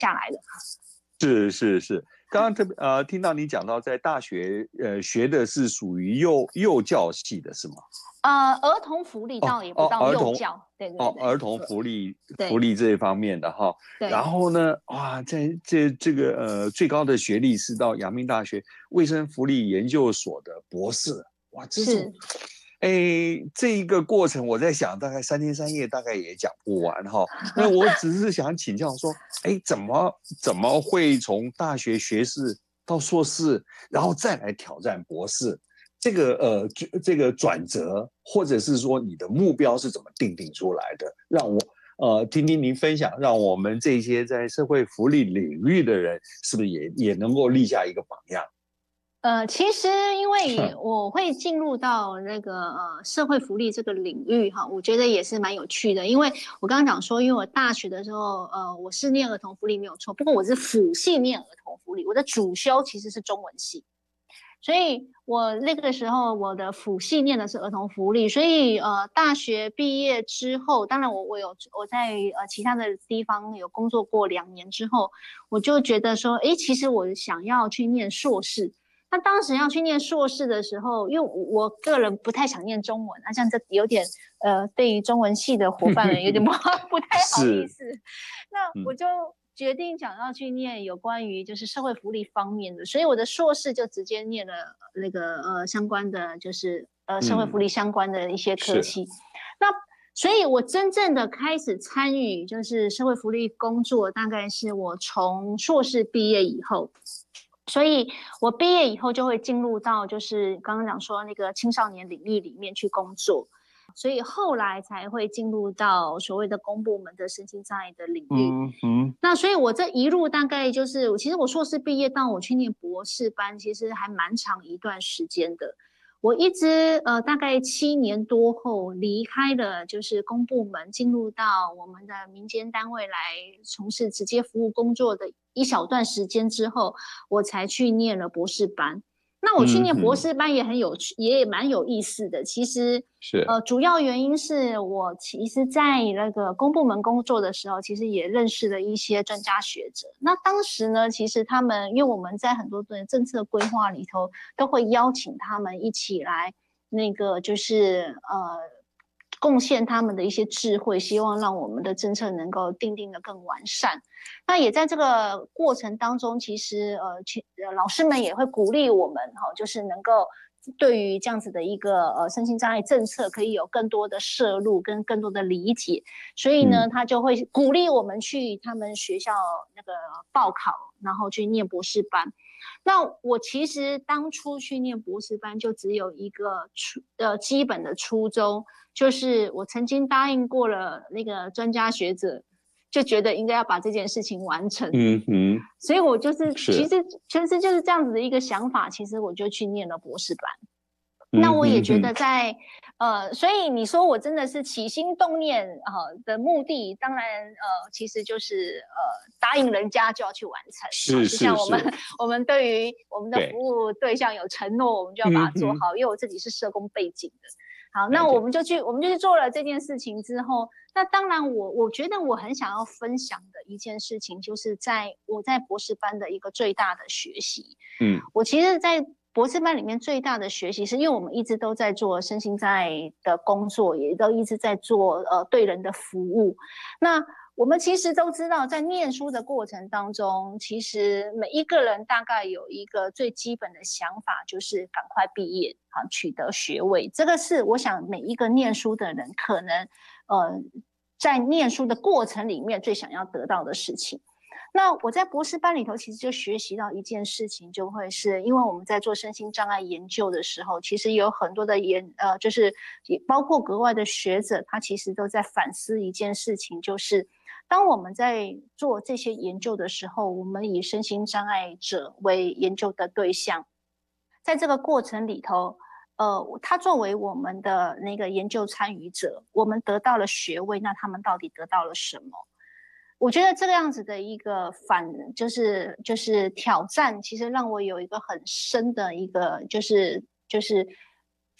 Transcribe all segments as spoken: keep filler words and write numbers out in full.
下来了。 是是是，刚刚特别呃听到你讲到在大学呃学的是属于幼幼教系的是吗？ 呃，儿童福利倒也不到幼教，哦、对对对， 哦，儿童福利福利这一方面的哈。然后呢，哇，在这这个呃最高的学历是到阳明大学卫生福利研究所的博士，哇，这种。哎，这一个过程，我在想，大概三天三夜，大概也讲不完哈。那我只是想请教说，哎，怎么怎么会从大学学士到硕士，然后再来挑战博士？这个呃，这个转折，或者是说你的目标是怎么定定出来的？让我呃听听您分享，让我们这些在社会福利领域的人，是不是也也能够立下一个榜样？ 呃，其实因为我会进入到那个呃社会福利这个领域哈，我觉得也是蛮有趣的。因为我刚刚讲说，因为我大学的时候，呃，我是念儿童福利没有错，不过我是辅系念儿童福利，我的主修其实是中文系，所以我那个时候我的辅系念的是儿童福利，所以呃大学毕业之后，当然我我有我在呃其他的地方有工作过两年之后，我就觉得说，诶，其实我想要去念硕士。那当时要去念硕士的时候，因为我个人不太想念中文，那这样这有点呃，对于中文系的伙伴们有点不不太好意思。那我就决定想要去念有关于就是社会福利方面的，所以我的硕士就直接念了那个呃相关的就是呃社会福利相关的一些科系。嗯、那所以我真正的开始参与就是社会福利工作，大概是我从硕士毕业以后。所以我毕业以后就会进入到就是刚刚讲说那个青少年领域里面去工作，所以后来才会进入到所谓的公部门的身心障碍的领域。嗯嗯。那所以我这一路大概就是，其实我硕士毕业到我去念博士班，其实还蛮长一段时间的。我一直呃大概七年多后离开了就是公部门，进入到我们的民间单位来从事直接服务工作的一小段时间之后，我才去念了博士班。那我去念博士班也很有趣，嗯、也蛮有意思的。其实是呃，主要原因是我其实，在那个公部门工作的时候，其实也认识了一些专家学者。那当时呢，其实他们因为我们在很多的政策规划里头，都会邀请他们一起来，那个就是呃。贡献他们的一些智慧，希望让我们的政策能够订定的更完善。那也在这个过程当中，其实呃，其呃老师们也会鼓励我们哈、哦，就是能够对于这样子的一个呃身心障碍政策，可以有更多的摄入跟更多的理解。所以呢，他就会鼓励我们去他们学校那个报考，然后去念博士班。那我其实当初去念博士班，就只有一个初呃基本的初衷。就是我曾经答应过了那个专家学者，就觉得应该要把这件事情完成。嗯哼，所以我就是其实其实就是这样子的一个想法，其实我就去念了博士班。嗯、那我也觉得在呃，所以你说我真的是起心动念呃的目的，当然呃，其实就是呃答应人家就要去完成。是是，就像我们我们对于我们的服务对象有承诺，我们就要把它做好。因为我自己是社工背景的。好，那我们就去，我们就去做了这件事情之后，那当然我，我我觉得我很想要分享的一件事情，就是在我在博士班的一个最大的学习。嗯，我其实，在博士班里面最大的学习，是因为我们一直都在做身心障碍的工作，也都一直在做呃对人的服务。那我们其实都知道，在念书的过程当中，其实每一个人大概有一个最基本的想法，就是赶快毕业，好取得学位。这个是我想每一个念书的人可能，呃，在念书的过程里面最想要得到的事情。那我在博士班里头，其实就学习到一件事情，就会是因为我们在做身心障碍研究的时候，其实有很多的研呃，就是也包括国外的学者，他其实都在反思一件事情，就是当我们在做这些研究的时候，我们以身心障碍者为研究的对象，在这个过程里头，呃，他作为我们的那个研究参与者，我们得到了学位，那他们到底得到了什么？我觉得这个样子的一个反，就是就是挑战，其实让我有一个很深的一个，就是就是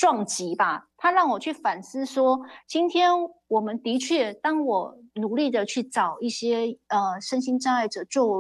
撞击吧，它让我去反思说，今天我们的确，当我努力的去找一些呃身心障碍者作为